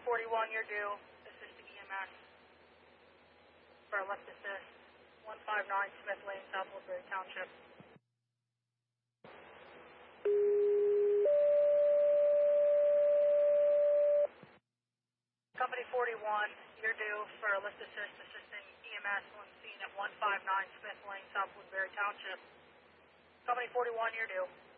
41, you're due. Assisting EMS for a left assist. 159 Smith Lane, South Woodbury Township. Company 41, you're due for a lift assist assisting EMS on scene at 159 Smith Lane, South Woodbury Township. Company 41, you're due.